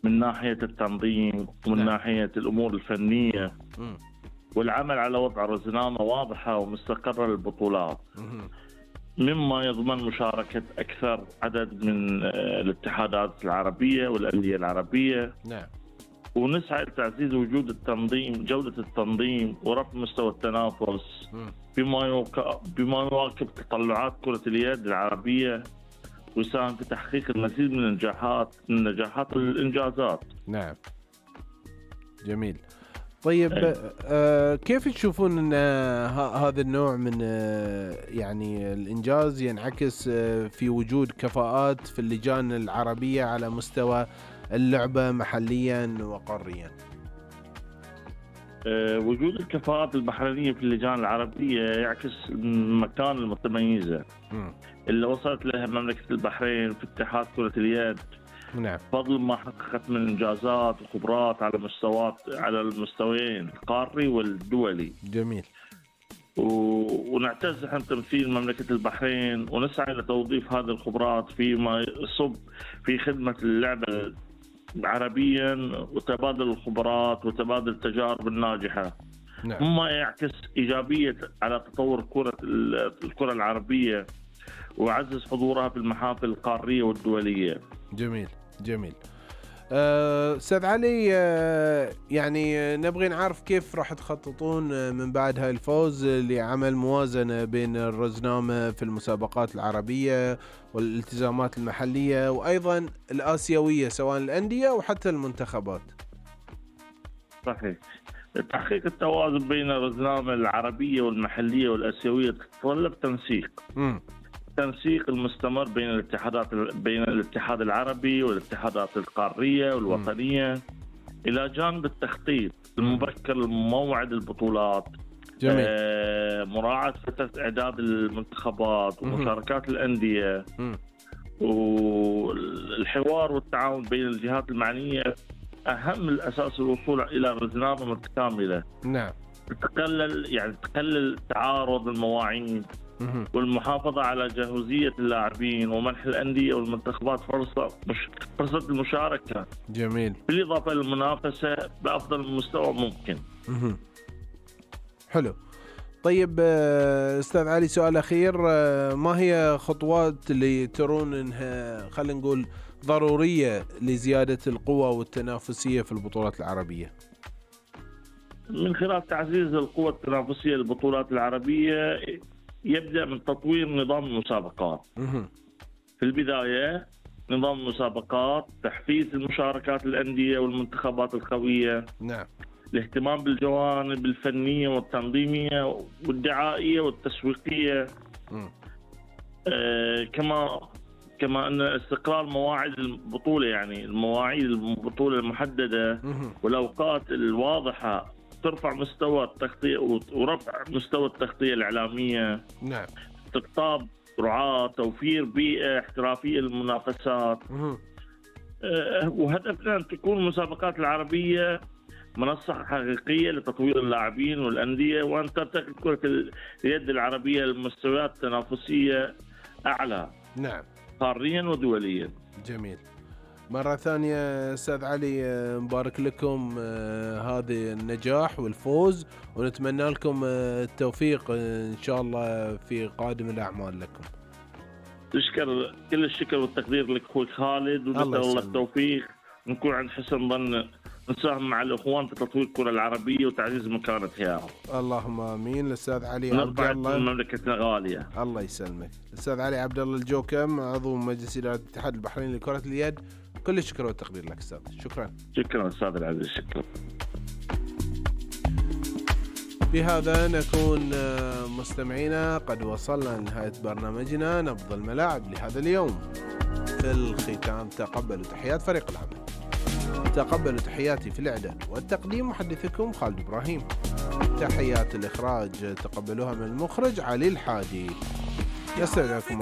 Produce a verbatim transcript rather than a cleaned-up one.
من ناحية التنظيم ومن نعم. ناحية الأمور الفنية مم. والعمل على وضع رزنامة واضحة ومستقرة للبطولات، مم. مما يضمن مشاركة أكثر عدد من آه، الاتحادات العربية والأندية العربية. نعم. ونسعى لتعزيز وجود التنظيم، جودة التنظيم ورفع مستوى التنافس مم. بما يوك- بما يواكب تطلعات كرة اليد العربية، ويساهم في تحقيق المزيد من النجاحات من نجاحات الإنجازات. نعم. جميل. طيب أي. آه كيف تشوفون ان ه- هذا النوع من آه يعني الانجاز ينعكس آه في وجود كفاءات في اللجان العربية على مستوى اللعبة محليا وقاريا؟ أه، وجود الكفاءات المحلية في اللجان العربية يعكس المكان المتميزة مم. اللي وصلت لها مملكة البحرين في اتحاد كرة اليد، نعم. فضل ما حققت من إنجازات وخبرات على مستويات على المستويين القاري والدولي. جميل. و- ونعتز عن تمثيل مملكة البحرين، ونسعى لتوظيف هذه الخبرات فيما يصب في خدمة اللعبة عربيا وتبادل الخبرات وتبادل التجارب الناجحة، نعم. مما يعكس إيجابية على تطور كرة ال- الكرة العربية ويعزز حضورها في المحافل القارية والدولية. جميل. جميل. آه، أستاذ علي، آه، يعني آه، نبغي نعرف كيف راح تخططون آه، من بعد هاي الفوز آه، لعمل موازنة بين الرزنامة في المسابقات العربية والالتزامات المحلية وأيضا الآسيوية، سواء الأندية وحتى المنتخبات. صحيح. تحقيق التوازن بين الرزنامة العربية والمحلية والآسيوية تتطلب تنسيق مم. التنسيق المستمر بين الاتحادات بين الاتحاد العربي والاتحادات القارية والوطنية، م. إلى جانب التخطيط المبكر لموعد البطولات. جميل. آه مراعاة فترة إعداد المنتخبات ومشاركات الأندية، م. والحوار والتعاون بين الجهات المعنية أهم الأساس الوصول إلى رزنامة متكاملة. نعم. تقلل يعني تقلل تعارض المواعيد والمحافظة على جاهزية اللاعبين ومنح الأندية والمنتخبات فرصة مش فرصة المشاركة. جميل. بالإضافة للمنافسة بأفضل مستوى ممكن. حلو. طيب أستاذ علي، سؤال أخير، ما هي خطوات اللي ترون إنها خلينا نقول ضرورية لزيادة القوة والتنافسية في البطولات العربية؟ من خلال تعزيز القوة التنافسية للبطولات العربية يبدأ من تطوير نظام المسابقات. في البداية نظام المسابقات، تحفيز المشاركات الأندية والمنتخبات القوية. نعم. الاهتمام بالجوانب الفنية والتنظيمية والدعائية والتسويقية. آه كما كما أن استقرار مواعيد البطولة، يعني المواعيد البطولة المحددة والأوقات الواضحة ترفع مستوى التغطية ورفع مستوى التغطية الإعلامية. نعم. استقطاب رعاة، توفير بيئة احترافية للمنافسات. أه وهدفنا أن تكون المسابقات العربية منصة حقيقية لتطوير اللاعبين والأندية، وأن ترتقي كرة اليد العربية لمستويات تنافسية أعلى. نعم. قاريا ودوليا. جميل. مرة ثانية أستاذ علي، مبارك لكم آه هذا النجاح والفوز، ونتمنى لكم آه التوفيق إن شاء الله في قادم الأعمال لكم. تشكر، كل الشكر والتقدير لك أخوي خالد، ونسأل الله, الله التوفيق، ونكون عند حسن ظن نساهم مع الأخوان في تطوير الكرة العربية وتعزيز مكانتها. اللهم آمين. الأستاذ علي عبد الله، مملكتنا غالية. الله يسلمك. الأستاذ علي عبد الله الجوكم، عضو مجلس إدارة الاتحاد البحريني لكرة اليد، كل الشكر والتقدير لك أستاذ. شكرا. شكرا أستاذ العزيز. شكرا. بهذا نكون مستمعينا قد وصلنا لنهاية برنامجنا نبض الملاعب لهذا اليوم. في الختام تقبلوا تحيات فريق العمل، تقبلوا تحياتي في الإعداد والتقديم محدثكم خالد إبراهيم، تحيات الإخراج تقبلوها من المخرج علي الحادي. يستودعكم